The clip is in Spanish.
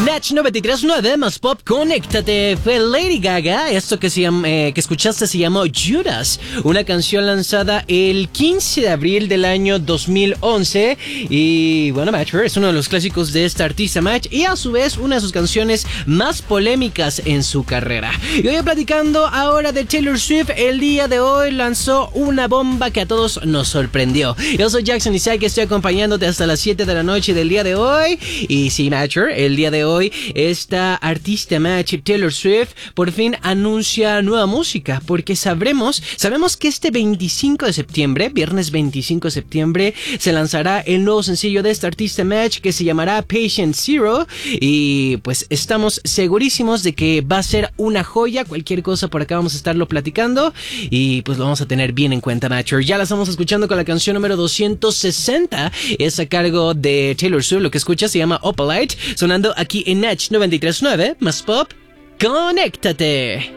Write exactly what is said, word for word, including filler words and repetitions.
Natch noventa y tres punto nueve más pop, conéctate. Fue Lady Gaga. Esto que, se llama, eh, que escuchaste se llamó Judas, una canción lanzada el quince de abril del año dos mil once. Y bueno, Match es uno de los clásicos de esta artista, Match, y a su vez una de sus canciones más polémicas en su carrera. Y hoy platicando ahora de Taylor Swift. El día de hoy lanzó una bomba que a todos nos sorprendió. Yo soy Jackson Isaac, estoy acompañándote hasta las siete de la noche del día de hoy. Y sí, Matcher, el día de hoy esta artista, Match, Taylor Swift, por fin anuncia nueva música, porque sabremos, sabemos que este veinticinco de septiembre, viernes veinticinco de septiembre, se lanzará el nuevo sencillo de esta artista, Match, que se llamará Patient Zero. Y pues estamos segurísimos de que va a ser una joya. Cualquier cosa por acá vamos a estarlo platicando y pues lo vamos a tener bien en cuenta, Matcher. Ya la estamos escuchando con la canción número doscientos sesenta, es a cargo de Taylor Swift. Lo que escuchas se llama Opalite, sonando aquí en Natch noventa y tres punto nueve más pop. ¡Conéctate!